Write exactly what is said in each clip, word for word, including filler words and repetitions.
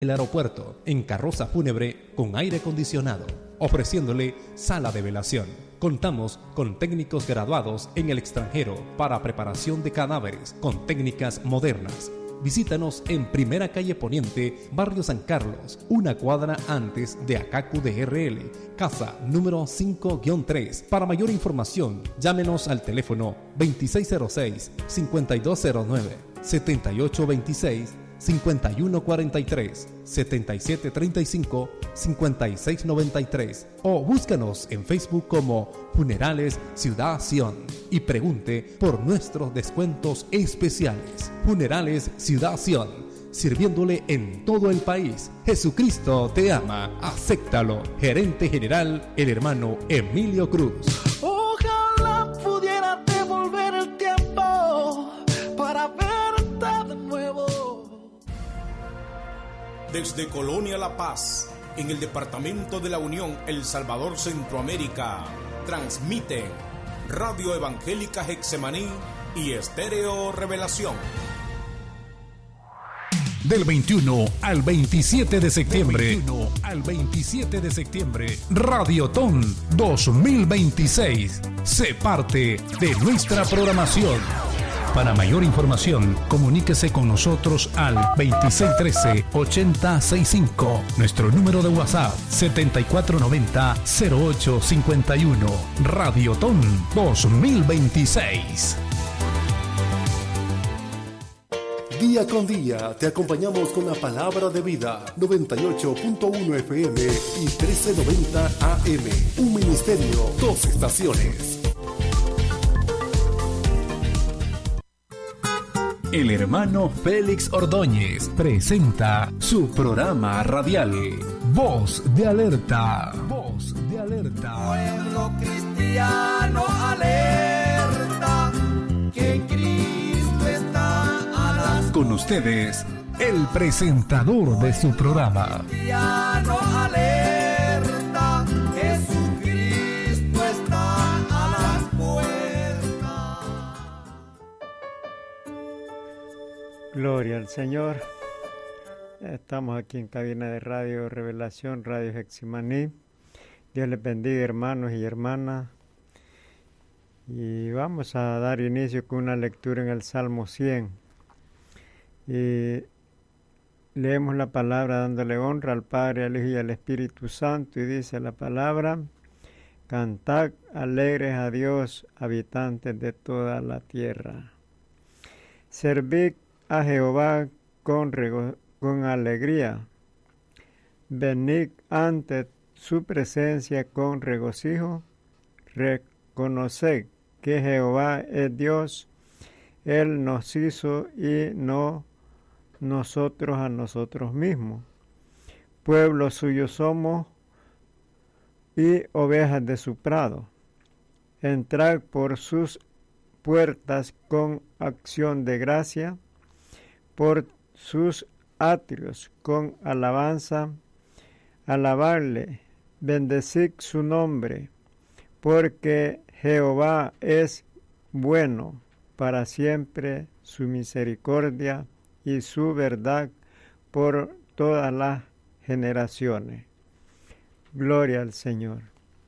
el aeropuerto en carroza fúnebre con aire acondicionado, ofreciéndole sala de velación. Contamos con técnicos graduados en el extranjero para preparación de cadáveres con técnicas modernas. Visítanos en Primera Calle Poniente, Barrio San Carlos, una cuadra antes de Acacu D R L, casa número cinco guion tres. Para mayor información, llámenos al teléfono veintiséis cero seis, cincuenta y dos cero nueve, setenta y ocho veintiséis, cincuenta y uno cuarenta y tres, setenta y siete treinta y cinco, cincuenta y seis noventa y tres o búscanos en Facebook como Funerales Ciudad Sion y pregunte por nuestros descuentos especiales. Funerales Ciudad Sion, sirviéndole en todo el país. Jesucristo te ama, acéptalo. Gerente General, el hermano Emilio Cruz. Ojalá pudiera devolver el tiempo para verte de nuevo. Desde Colonia La Paz, en el departamento de la Unión, El Salvador, Centroamérica, transmiten Radio Evangélica Getsemaní y Estéreo Revelación. Del veintiuno al veintisiete de septiembre. Del veintiuno al veintisiete de septiembre. Radiotón dos mil veintiséis. Sé parte de nuestra programación. Para mayor información, comuníquese con nosotros al veintiséis trece, ochenta sesenta y cinco. Nuestro número de WhatsApp setenta y cuatro noventa, cero ocho cincuenta y uno. Radiotón dos mil veintiséis. Día con día te acompañamos con la palabra de vida. noventa y ocho punto uno F M y trece noventa A M. Un ministerio, dos estaciones. El hermano Félix Ordóñez presenta su programa radial Voz de Alerta. Voz de Alerta. Pueblo cristiano alerta, que Cristo está a las... Con ustedes, el presentador de su programa. Cristiano alerta, Jesucristo está a las puertas. Gloria al Señor. Estamos aquí en cabina de Radio Revelación, Radio Getsemaní. Dios les bendiga, hermanos y hermanas. Y vamos a dar inicio con una lectura en el Salmo cien. Y leemos la palabra dándole honra al Padre, al Hijo y al Espíritu Santo. Y dice la palabra: cantad alegres a Dios, habitantes de toda la tierra. Servid a Jehová con, rego- con alegría. Venid ante su presencia con regocijo. Reconoced que Jehová es Dios. Él nos hizo y no nosotros a nosotros mismos. Pueblo suyo somos y ovejas de su prado. Entrad por sus puertas con acción de gracia, por sus atrios con alabanza. Alabadle, bendecid su nombre, porque Jehová es bueno, para siempre su misericordia y su verdad por todas las generaciones. Gloria al Señor.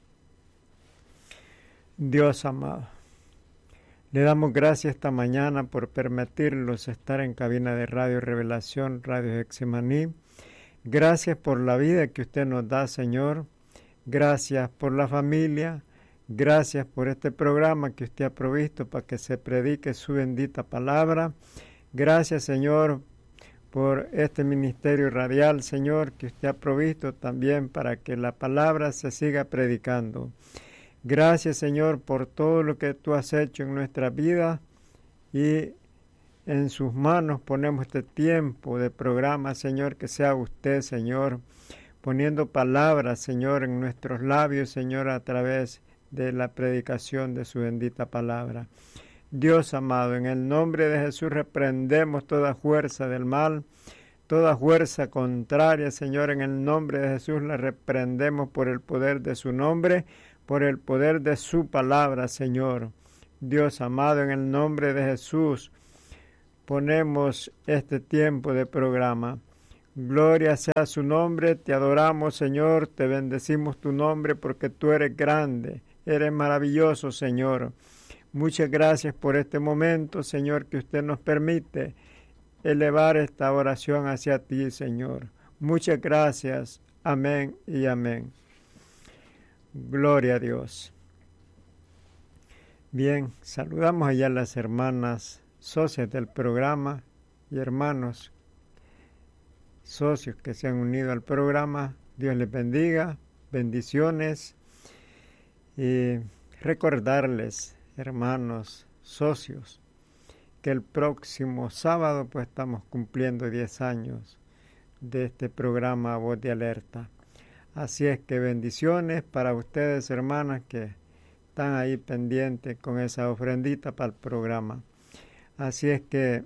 Dios amado, le damos gracias esta mañana por permitirnos estar en cabina de Radio Revelación, Radio Getsemaní. Gracias por la vida que usted nos da, Señor. Gracias por la familia. Gracias por este programa que usted ha provisto para que se predique su bendita palabra. Gracias, Señor, por este ministerio radial, Señor, que usted ha provisto también para que la palabra se siga predicando. Gracias, Señor, por todo lo que tú has hecho en nuestra vida, y en sus manos ponemos este tiempo de programa, Señor, que sea usted, Señor, poniendo palabras, Señor, en nuestros labios, Señor, a través de la predicación de su bendita palabra. Dios amado, en el nombre de Jesús reprendemos toda fuerza del mal, toda fuerza contraria, Señor, en el nombre de Jesús la reprendemos por el poder de su nombre, por el poder de su palabra, Señor. Dios amado, en el nombre de Jesús ponemos este tiempo de programa. Gloria sea su nombre, te adoramos, Señor, te bendecimos tu nombre porque tú eres grande, eres maravilloso, Señor. Muchas gracias por este momento, Señor, que usted nos permite elevar esta oración hacia ti, Señor. Muchas gracias. Amén y amén. Gloria a Dios. Bien, saludamos allá a las hermanas socias del programa y hermanos socios que se han unido al programa. Dios les bendiga, bendiciones. Y recordarles, hermanos socios, que el próximo sábado pues estamos cumpliendo diez años de este programa Voz de Alerta. Así es que bendiciones para ustedes, hermanas, que están ahí pendientes con esa ofrendita para el programa. Así es que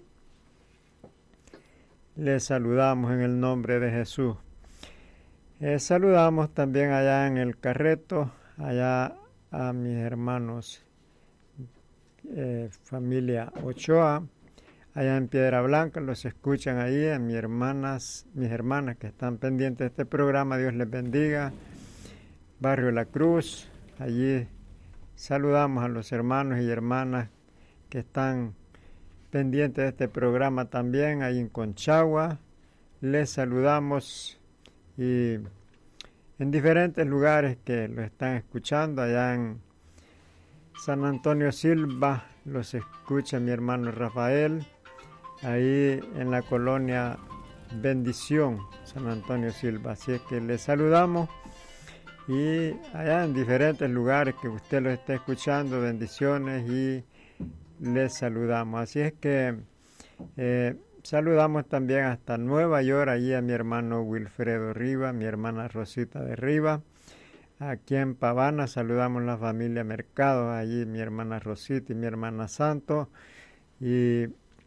les saludamos en el nombre de Jesús. Eh, saludamos también allá en el Carreto, allá a mis hermanos, eh, familia Ochoa, allá en Piedra Blanca, los escuchan ahí, a mis hermanas, mis hermanas que están pendientes de este programa, Dios les bendiga. Barrio La Cruz, allí saludamos a los hermanos y hermanas que están pendientes de este programa también, ahí en Conchagua, les saludamos, y en diferentes lugares que lo están escuchando, allá en San Antonio Silva, los escucha mi hermano Rafael, ahí en la colonia Bendición, San Antonio Silva. Así es que les saludamos, y allá en diferentes lugares que usted lo esté escuchando, bendiciones, y les saludamos. Así es que eh, saludamos también hasta Nueva York, allí a mi hermano Wilfredo Riva, mi hermana Rosita de Riva. Aquí en Pavana saludamos la familia Mercado, allí mi hermana Rosita y mi hermana Santo. Y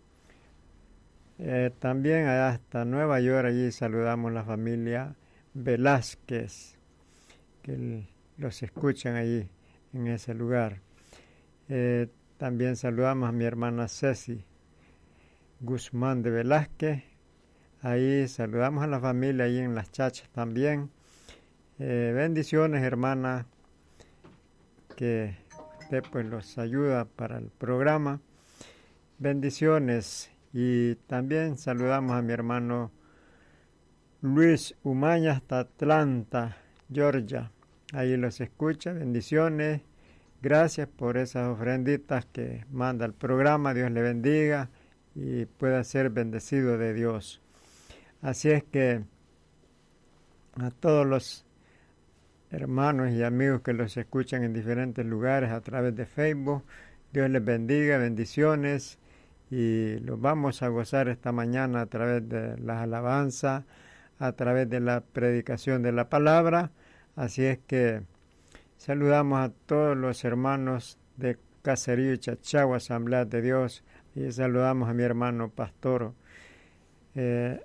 eh, también hasta Nueva York, allí saludamos la familia Velázquez, que los escuchan allí en ese lugar. Eh, también saludamos a mi hermana Ceci Guzmán de Velázquez. Ahí saludamos a la familia ahí en Las Chachas también. Eh, bendiciones, hermana, que usted pues los ayuda para el programa. Bendiciones. Y también saludamos a mi hermano Luis Umaña hasta Atlanta, Georgia. Ahí los escucha. Bendiciones. Gracias por esas ofrenditas que manda el programa. Dios le bendiga y pueda ser bendecido de Dios. Así es que a todos los hermanos y amigos que los escuchan en diferentes lugares a través de Facebook, Dios les bendiga, bendiciones, y los vamos a gozar esta mañana a través de las alabanzas, a través de la predicación de la palabra. Así es que saludamos a todos los hermanos de Caserío y Chachagua, Asamblea de Dios, y saludamos a mi hermano pastor eh,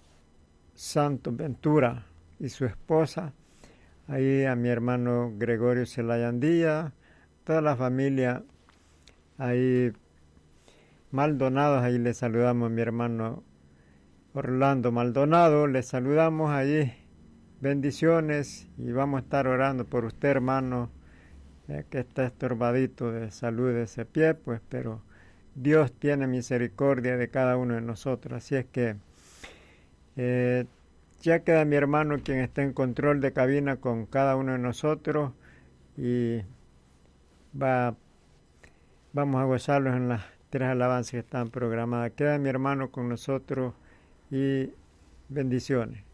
Santo Ventura y su esposa, ahí a mi hermano Gregorio Celayandía, toda la familia ahí Maldonados, ahí les saludamos a mi hermano Orlando Maldonado, les saludamos ahí, bendiciones, y vamos a estar orando por usted, hermano, eh, que está estorbadito de salud de ese pie, pues, pero Dios tiene misericordia de cada uno de nosotros. Así es que eh, ya queda mi hermano quien está en control de cabina con cada uno de nosotros, y va, vamos a gozarlos en las tres alabanzas que están programadas. Queda mi hermano con nosotros y bendiciones.